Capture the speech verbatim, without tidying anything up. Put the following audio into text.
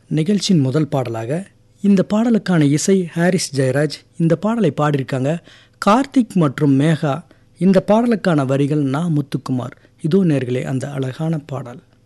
நிகழ்ச்சியின் முதல் பாடலாக இந்த பாடலுக்கான இசை ஹாரிஸ் ஜெயராஜ். இந்த பாடலை பாடியிருக்காங்க கார்த்திக் மற்றும் மேகா. இந்த பாடலுக்கான வரிகள் நா முத்துக்குமார். இதோ நேர்களே அந்த அழகான பாடல்.